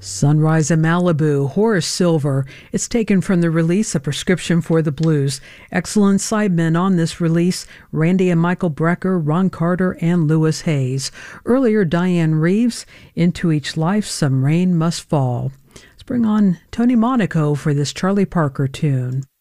Sunrise in Malibu, Horace Silver. It's taken from the release A Prescription for the Blues. Excellent sidemen on this release, Randy and Michael Brecker, Ron Carter, and Lewis Hayes. Earlier, Diane Reeves, Into Each Life, Some Rain Must Fall. Let's bring on Tony Monaco for this Charlie Parker tune.